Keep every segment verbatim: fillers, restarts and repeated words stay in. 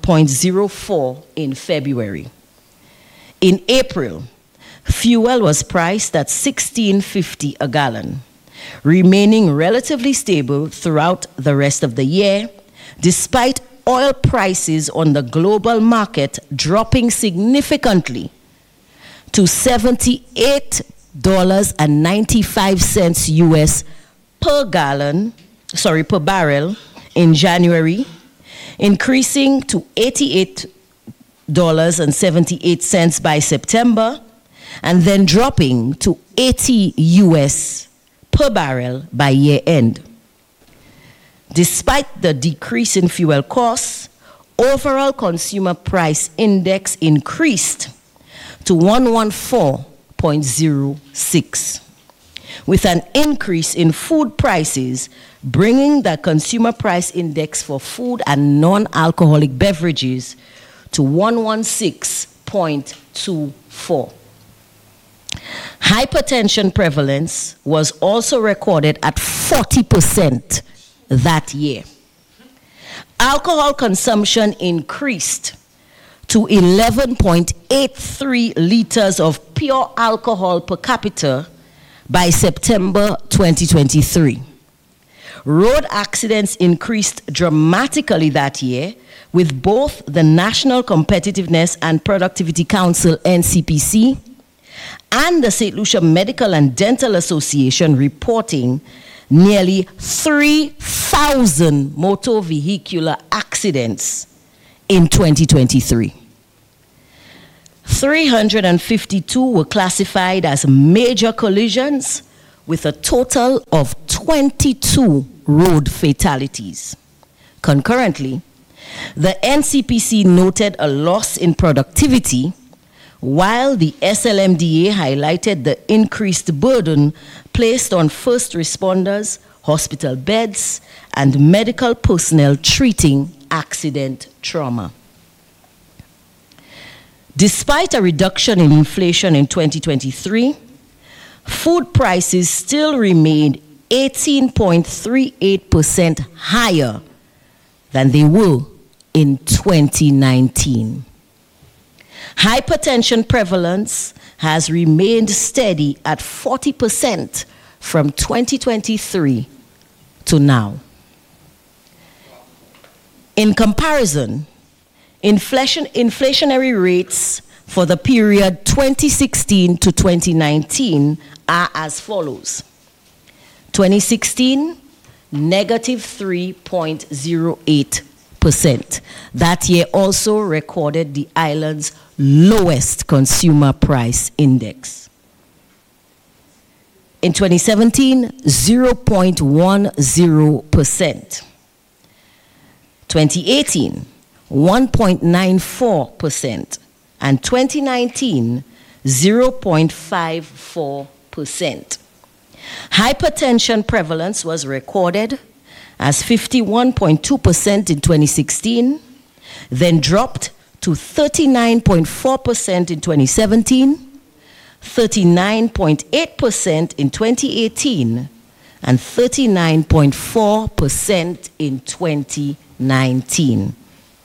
point zero four in February. In April, fuel was priced at sixteen fifty a gallon, remaining relatively stable throughout the rest of the year, despite oil prices on the global market dropping significantly to seventy-eight dollars and ninety-five cents U S per gallon, sorry, per barrel in January, increasing to eighty-eight dollars and seventy-eight cents by September, and then dropping to eighty U S per barrel by year end. Despite the decrease in fuel costs, overall consumer price index increased to one fourteen point zero six, with an increase in food prices bringing the consumer price index for food and non-alcoholic beverages to one sixteen point two four. Hypertension prevalence was also recorded at forty percent that year. Alcohol consumption increased to eleven point eight three liters of pure alcohol per capita by September twenty twenty-three. Road accidents increased dramatically that year, with both the National Competitiveness and Productivity Council, N C P C, and the Saint Lucia Medical and Dental Association reporting nearly three thousand motor vehicular accidents in twenty twenty-three. three hundred fifty-two were classified as major collisions, with a total of twenty-two road fatalities. Concurrently, the N C P C noted a loss in productivity, while the S L M D A highlighted the increased burden placed on first responders, hospital beds, and medical personnel treating accident trauma. Despite a reduction in inflation in twenty twenty-three, food prices still remained eighteen point three eight percent higher than they were in twenty nineteen. Hypertension prevalence has remained steady at forty percent from twenty twenty-three to now. In comparison, inflation, inflationary rates for the period twenty sixteen to twenty nineteen are as follows. twenty sixteen, negative three point zero eight percent. That year also recorded the island's lowest consumer price index. In twenty seventeen, zero point one zero percent. twenty eighteen, one point nine four percent. And twenty nineteen, zero point five four percent. Hypertension prevalence was recorded as fifty-one point two percent in twenty sixteen, then dropped to thirty-nine point four percent in twenty seventeen, thirty-nine point eight percent in twenty eighteen, and thirty-nine point four percent in twenty nineteen.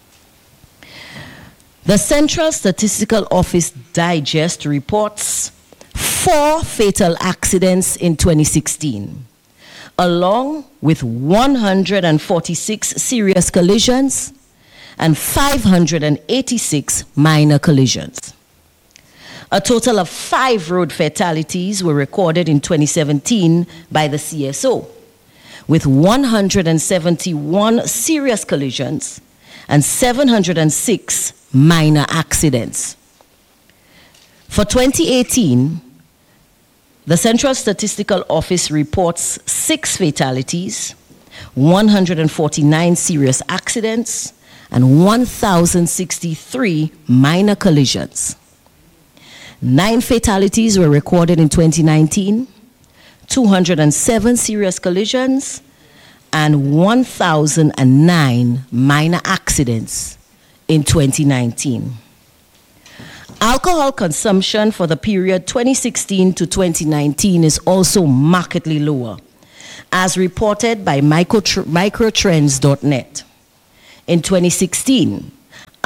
The Central Statistical Office Digest reports four fatal accidents in twenty sixteen, along with one hundred forty-six serious collisions and five hundred eighty-six minor collisions. A total of five road fatalities were recorded in twenty seventeen by the C S O, with one hundred seventy-one serious collisions and seven hundred six minor accidents. For twenty eighteen, the Central Statistical Office reports six fatalities, one hundred forty-nine serious accidents, and one thousand sixty-three minor collisions. Nine fatalities were recorded in twenty nineteen, two hundred seven serious collisions, and one thousand nine minor accidents in twenty nineteen. Alcohol consumption for the period twenty sixteen to twenty nineteen is also markedly lower, as reported by microtrends dot net. In twenty sixteen,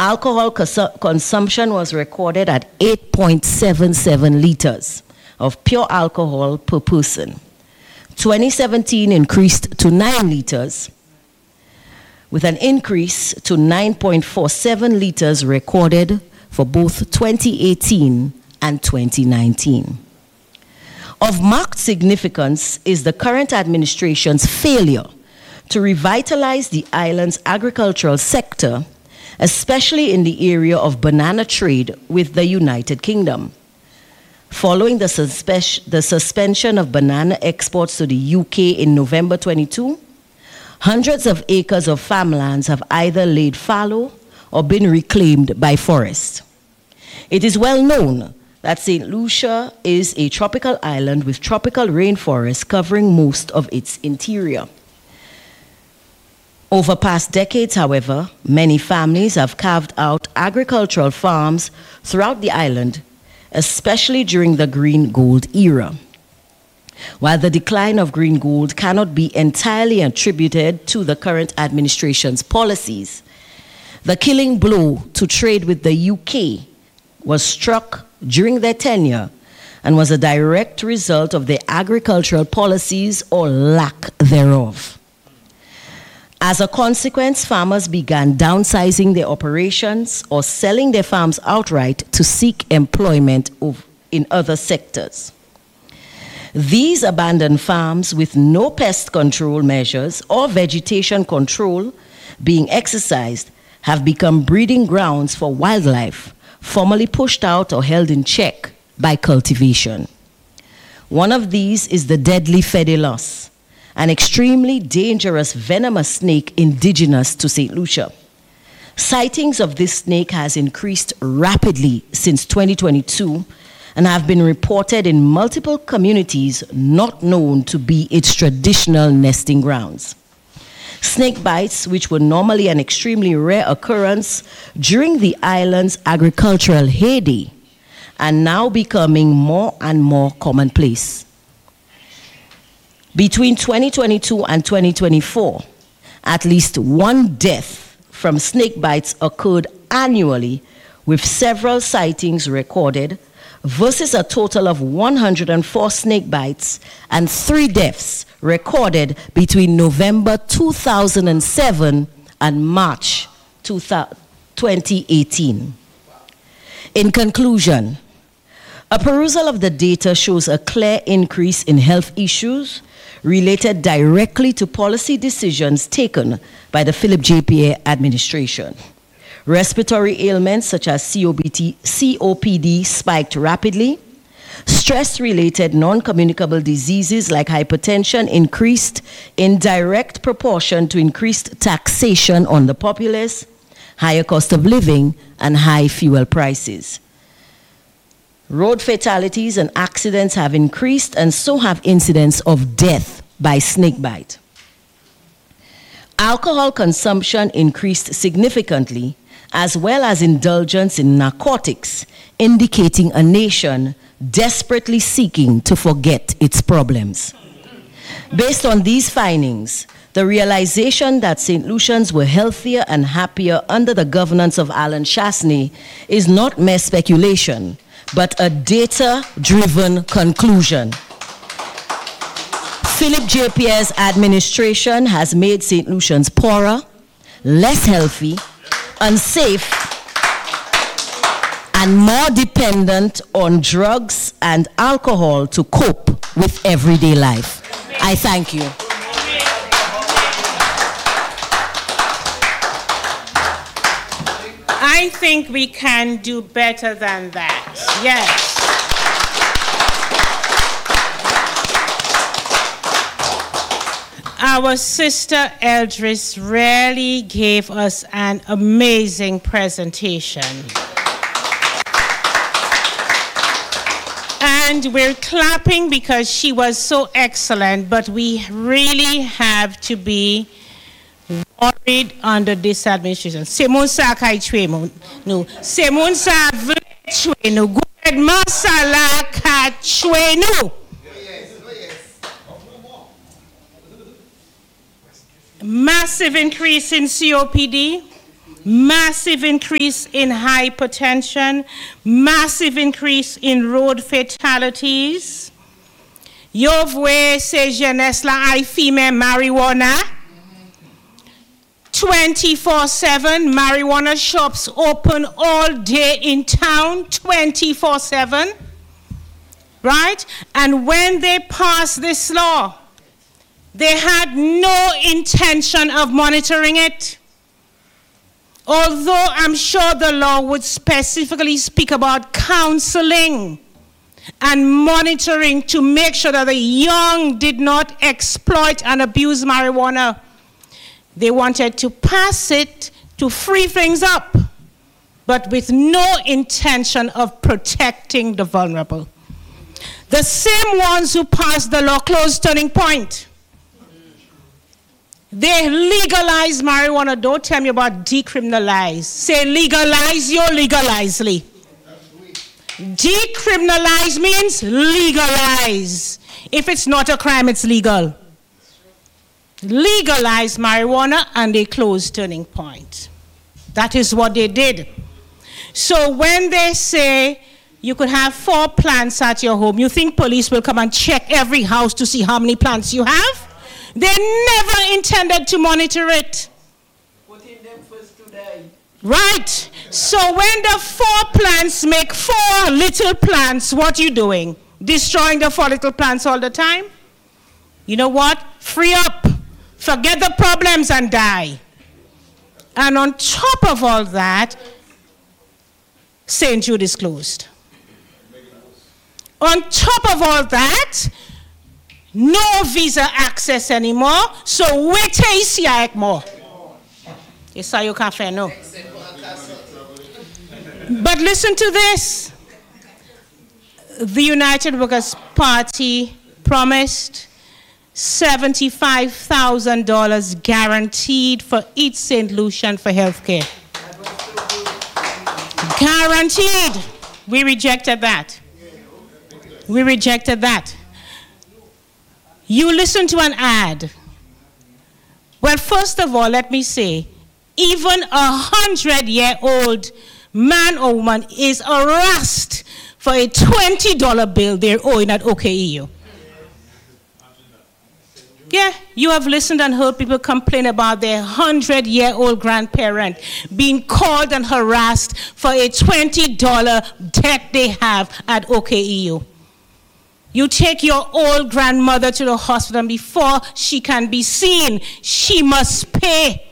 alcohol cons- consumption was recorded at eight point seven seven liters of pure alcohol per person. twenty seventeen increased to nine liters, with an increase to nine point four seven liters recorded for both twenty eighteen and twenty nineteen. Of marked significance is the current administration's failure to revitalize the island's agricultural sector, especially in the area of banana trade with the United Kingdom. Following the, suspe- the suspension of banana exports to the U K in November twenty-two, hundreds of acres of farmlands have either laid fallow or been reclaimed by forests. It is well known that Saint Lucia is a tropical island with tropical rainforests covering most of its interior. Over past decades, however, many families have carved out agricultural farms throughout the island, especially during the green gold era. While the decline of green gold cannot be entirely attributed to the current administration's policies, the killing blow to trade with the U K was struck during their tenure and was a direct result of their agricultural policies or lack thereof. As a consequence, farmers began downsizing their operations or selling their farms outright to seek employment in other sectors. These abandoned farms with no pest control measures or vegetation control being exercised have become breeding grounds for wildlife, formerly pushed out or held in check by cultivation. One of these is the deadly Fedelos, an extremely dangerous venomous snake indigenous to Saint Lucia. Sightings of this snake has increased rapidly since twenty twenty-two and have been reported in multiple communities not known to be its traditional nesting grounds. Snake bites, which were normally an extremely rare occurrence during the island's agricultural heyday, are now becoming more and more commonplace. Between twenty twenty-two and twenty twenty-four, at least one death from snake bites occurred annually, with several sightings recorded, versus a total of one hundred four snake bites and three deaths recorded between November two thousand seven and March twenty eighteen. In conclusion, a perusal of the data shows a clear increase in health issues related directly to policy decisions taken by the Philip J. Pierre administration. Respiratory ailments such as C O P D spiked rapidly. Stress-related non-communicable diseases like hypertension increased in direct proportion to increased taxation on the populace, higher cost of living, and high fuel prices. Road fatalities and accidents have increased, and so have incidents of death by snakebite. Alcohol consumption increased significantly, as well as indulgence in narcotics, indicating a nation desperately seeking to forget its problems. Based on these findings, the realization that Saint Lucians were healthier and happier under the governance of Alan Chastanet is not mere speculation, but a data-driven conclusion. Philip J. Pierre's administration has made Saint Lucians poorer, less healthy, unsafe, and more dependent on drugs and alcohol to cope with everyday life. I thank you. I think we can do better than that. Yes. Our sister Eldris really gave us an amazing presentation. And we're clapping because she was so excellent, but we really have to be worried under this administration. Simon sa kai chwe mo no. Simon sa chwe no. Good masala ka chwe no. Massive increase in C O P D, massive increase in hypertension, massive increase in road fatalities. Yo voyez ces jeunesses là ay fumer marijuana. twenty-four seven marijuana shops open all day in town, twenty-four seven. Right? And when they passed this law, they had no intention of monitoring it. Although I'm sure the law would specifically speak about counseling and monitoring to make sure that the young did not exploit and abuse marijuana. They wanted to pass it to free things up, but with no intention of protecting the vulnerable. The same ones who passed the law closed Turning Point. They legalize marijuana. Don't tell me about decriminalize. Say legalize, you legalize. Lee. Decriminalize means legalize. If it's not a crime, it's legal. Legalize marijuana and they closed Turning Point. That is what they did. So when they say you could have four plants at your home, you think police will come and check every house to see how many plants you have? They never intended to monitor it. Putting them first today. Right. So when the four plants make four little plants, what are you doing? Destroying the four little plants all the time? You know what? Free up. Forget the problems and die. And on top of all that, Saint Jude is closed. On top of all that, no visa access anymore, so wait till you see more. You saw your cafe, no. But listen to this. The United Workers' Party promised seventy-five thousand dollars guaranteed for each Saint Lucian for health care. Guaranteed. We rejected that. We rejected that. You listen to an ad. Well, first of all, let me say, even a hundred-year-old man or woman is harassed for a twenty dollar bill they're owing at O K E U. Yeah, you have listened and heard people complain about their hundred-year-old grandparent being called and harassed for a twenty dollar debt they have at O K E U. You take your old grandmother to the hospital, and before she can be seen, she must pay.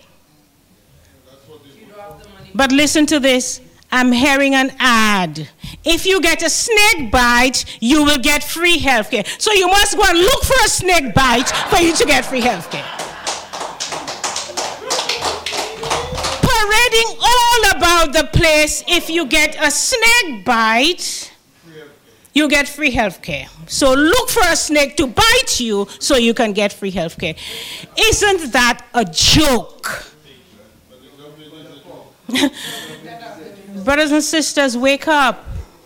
But listen to this. I'm hearing an ad. If you get a snake bite, you will get free health care. So you must go and look for a snake bite for you to get free health care. Parading all about the place, if you get a snake bite, you get free health care. So look for a snake to bite you so you can get free health care. Isn't that a joke? Brothers and sisters, wake up.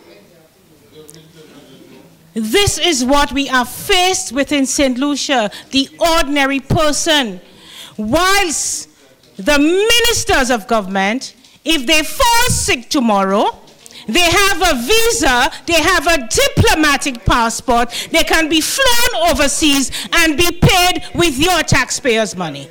This is what we are faced with in Saint Lucia, the ordinary person. Whilst the ministers of government, if they fall sick tomorrow, they have a visa, they have a diplomatic passport, they can be flown overseas and be paid with your taxpayers' money.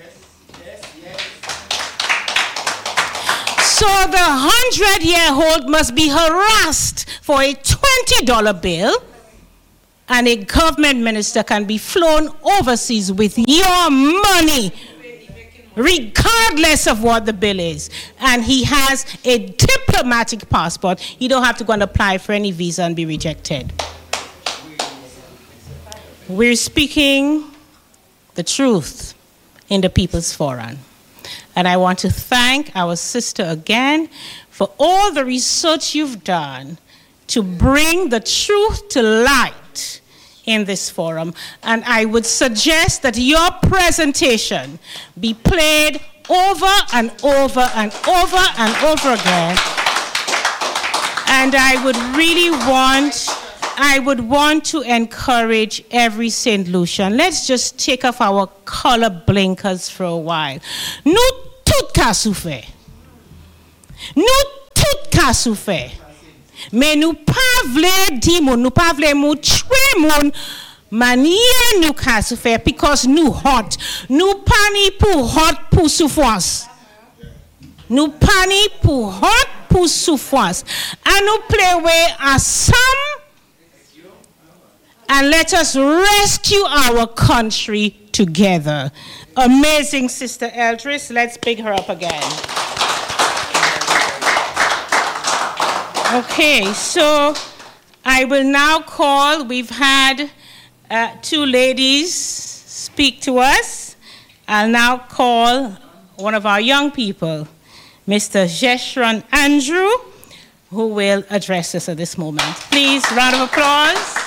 So the hundred-year-old must be harassed for a twenty dollar bill, and a government minister can be flown overseas with your money, regardless of what the bill is. And he has a diplomatic passport. You don't have to go and apply for any visa and be rejected. We're speaking the truth in the People's Forum. And I want to thank our sister again for all the research you've done to bring the truth to light in this forum. And I would suggest that your presentation be played over and over and over and over again. And I would really want, I would want to encourage every Saint Lucian. Let's just take off our color blinkers for a while. Nous tout ka souffert. nous tout ka souffert. Mais nous pas vle di moun, nous pas vle mou tue moun, manière nous ka souffert, because nous hot. Nous pas ni pour hot pour souffrance. Nous pas ni pour hot pour souffrance. And nous play a some and let us rescue our country together. Amazing Sister Eldris. Let's pick her up again. Okay, so I will now call, we've had uh, two ladies speak to us. I'll now call one of our young people, Mister Jeshron Andrew, who will address us at this moment. Please, round of applause.